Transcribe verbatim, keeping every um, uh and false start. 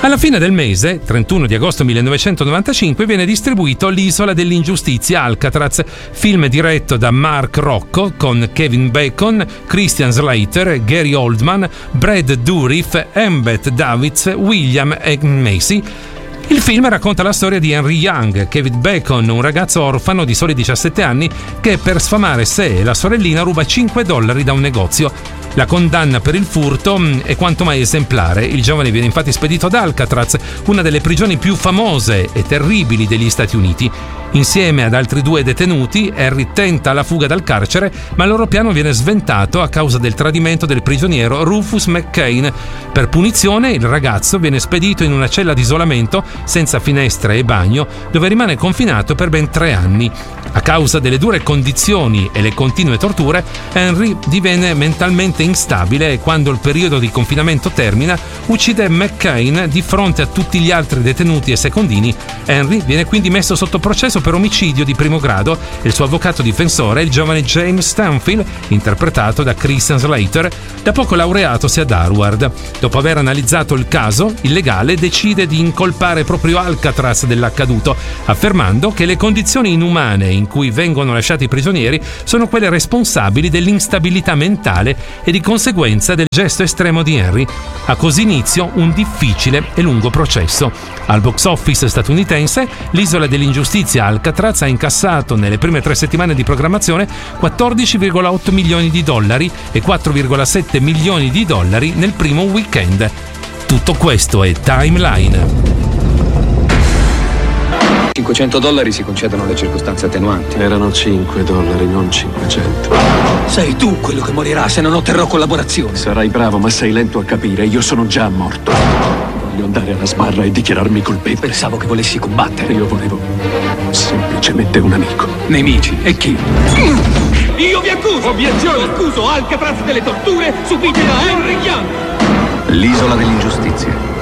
Alla fine del mese, trentuno di agosto millenovecentonovantacinque, viene distribuito L'isola dell'ingiustizia Alcatraz, film diretto da Mark Rocco con Kevin Bacon, Christian Slater, Gary Oldman, Brad Dourif, Embeth Davids, William e Macy. Il film racconta la storia di Henry Young, Kevin Bacon, un ragazzo orfano di soli diciassette anni che per sfamare sé e la sorellina ruba cinque dollari da un negozio. La condanna per il furto è quanto mai esemplare. Il giovane viene infatti spedito ad Alcatraz, una delle prigioni più famose e terribili degli Stati Uniti. Insieme ad altri due detenuti, Henry tenta la fuga dal carcere, ma il loro piano viene sventato a causa del tradimento del prigioniero Rufus McCain. Per punizione, il ragazzo viene spedito in una cella di isolamento senza finestre e bagno, dove rimane confinato per ben tre anni. A causa delle dure condizioni e le continue torture, Henry diviene mentalmente instabile e quando il periodo di confinamento termina, uccide McCain di fronte a tutti gli altri detenuti e secondini. Henry viene quindi messo sotto processo per omicidio di primo grado e il suo avvocato difensore è il giovane James Stanfield, interpretato da Christian Slater, da poco laureatosi ad Harvard. Dopo aver analizzato il caso, il legale decide di incolpare proprio Alcatraz dell'accaduto, affermando che le condizioni inumane in cui vengono lasciati i prigionieri sono quelle responsabili dell'instabilità mentale e di conseguenza del gesto estremo di Henry. Ha così inizio un difficile e lungo processo. Al box office statunitense, L'isola dell'ingiustizia Alcatraz ha incassato nelle prime tre settimane di programmazione quattordici virgola otto milioni di dollari e quattro virgola sette milioni di dollari nel primo weekend. Tutto questo è Timeline. cinquecento dollari si concedono le circostanze attenuanti. Erano cinque dollari, non cinquecento. Sei tu quello che morirà se non otterrò collaborazione. Sarai bravo, ma sei lento a capire. Io sono già morto. Voglio andare alla sbarra e dichiararmi colpevole. Pensavo che volessi combattere. Io volevo semplicemente un amico. Nemici? E chi? Io vi accuso! Obiezione! Accuso Alcatraz delle torture subite da Henry Young! L'isola dell'ingiustizia.